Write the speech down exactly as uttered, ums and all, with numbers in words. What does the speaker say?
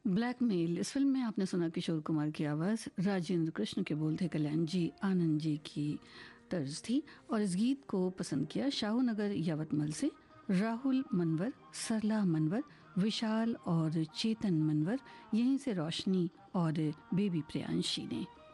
Blackmail, इस film में आपने सुना किशोर कुमार की आवाज़, राजेंद्र कृष्ण के बोल थे कल्याण जी आनंद जी की तर्ज थी। और इस गीत को पसंद किया शाहू नगर यवतमल से राहुल मनवर, सरला मनवर, विशाल और चेतन मनवर, यहीं से रोशनी और बेबी प्रियांशी ने।